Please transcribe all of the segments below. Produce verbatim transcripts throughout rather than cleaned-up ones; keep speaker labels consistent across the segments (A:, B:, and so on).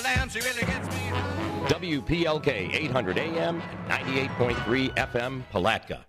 A: She really gets me.
B: W P L K eight hundred A M, ninety-eight point three F M, Palatka.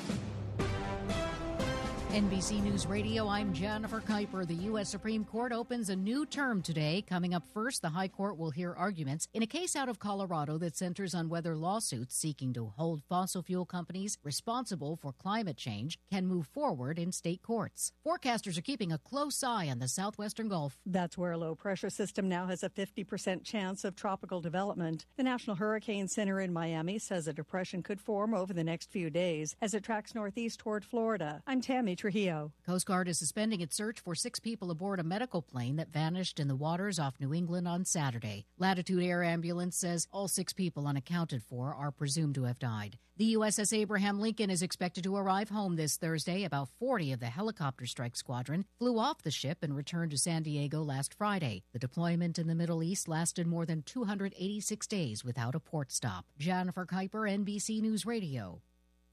C: N B C News Radio, I'm Jennifer Kuiper. The U S Supreme Court opens a new term today. Coming up first, the High Court will hear arguments in a case out of Colorado that centers on whether lawsuits seeking to hold fossil fuel companies responsible for climate change can move forward in state courts. Forecasters are keeping a close eye on the southwestern Gulf.
D: That's where a low-pressure system now has a fifty percent chance of tropical development. The National Hurricane Center in Miami says a depression could form over the next few days as it tracks northeast toward Florida. I'm Tammy Trujillo.
C: Coast Guard is suspending its search for six people aboard a medical plane that vanished in the waters off New England on Saturday. Latitude Air Ambulance says all six people unaccounted for are presumed to have died. The U S S Abraham Lincoln is expected to arrive home this Thursday. About forty of the helicopter strike squadron flew off the ship and returned to San Diego last Friday. The deployment in the Middle East lasted more than two hundred eighty-six days without a port stop. Jennifer Kuiper, N B C News Radio.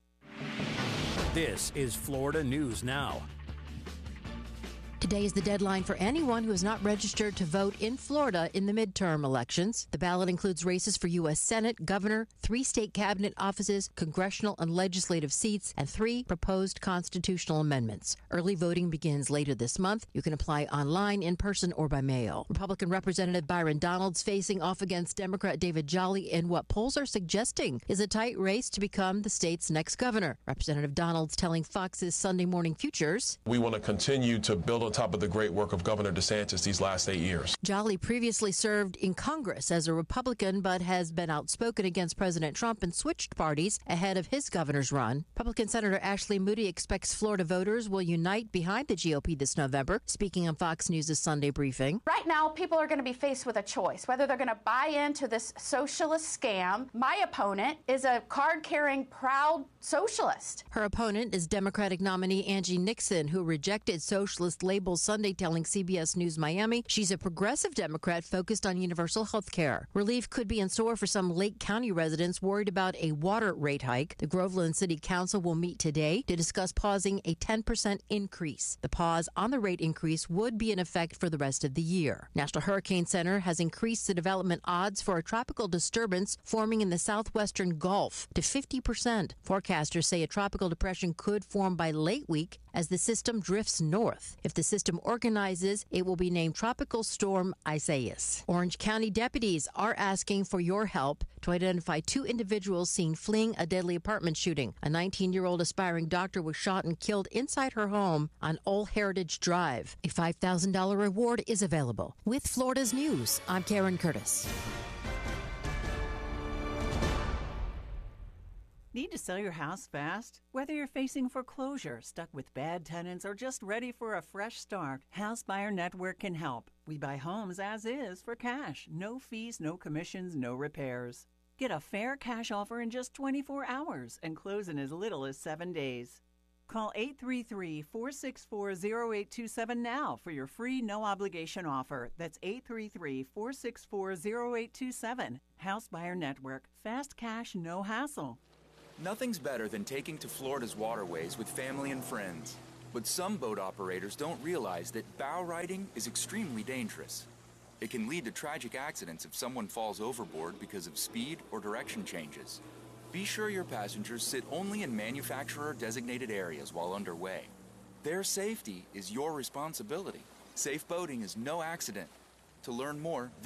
E: This is Florida News Now.
F: Today is the deadline for anyone who is not registered to vote in Florida in the midterm elections. The ballot includes races for U S Senate, governor, three state cabinet offices, congressional and legislative seats, and three proposed constitutional amendments. Early voting begins later this month. You can apply online, in person, or by mail. Republican Representative Byron Donalds facing off against Democrat David Jolly in what polls are suggesting is a tight race to become the state's next governor. Representative Donalds telling Fox's Sunday Morning Futures,
G: "We want to continue to build on top of the great work of Governor DeSantis these last eight years.
F: Jolly previously served in Congress as a Republican, but has been outspoken against President Trump and switched parties ahead of his governor's run. Republican Senator Ashley Moody expects Florida voters will unite behind the G O P this November, speaking on Fox News' Sunday briefing.
H: Right now, people are going to be faced with a choice, whether they're going to buy into this socialist scam. My opponent is a card-carrying, proud socialist.
F: Her opponent is Democratic nominee Angie Nixon, who rejected socialist labels Sunday, telling C B S News Miami she's a progressive Democrat focused on universal health care. Relief could be in store for some Lake County residents worried about a water rate hike. The Groveland City Council will meet today to discuss pausing a ten percent increase. The pause on the rate increase would be in effect for the rest of the year. National Hurricane Center has increased the development odds for a tropical disturbance forming in the southwestern Gulf to fifty percent. Forecasters say a tropical depression could form by late week as the system drifts north. If the system organizes, it will be named Tropical Storm Isaias. Orange County deputies are asking for your help to identify two individuals seen fleeing a deadly apartment shooting. A nineteen-year-old aspiring doctor was shot and killed inside her home on Old Heritage Drive. A five thousand dollars reward is available. With Florida's News, I'm Karen Curtis.
I: Need to sell your house fast? Whether you're facing foreclosure, stuck with bad tenants, or just ready for a fresh start, House Buyer Network can help. We buy homes as is for cash. No fees, no commissions, no repairs. Get a fair cash offer in just twenty-four hours and close in as little as seven days. Call eight three three, four six four, zero eight two seven now for your free no-obligation offer. That's eight three three, four six four, zero eight two seven. House Buyer Network. Fast cash, no hassle.
J: Nothing's better than taking to Florida's waterways with family and friends. But some boat operators don't realize that bow riding is extremely dangerous. It can lead to tragic accidents if someone falls overboard because of speed or direction changes. Be sure your passengers sit only in manufacturer-designated areas while underway. Their safety is your responsibility. Safe boating is no accident. To learn more,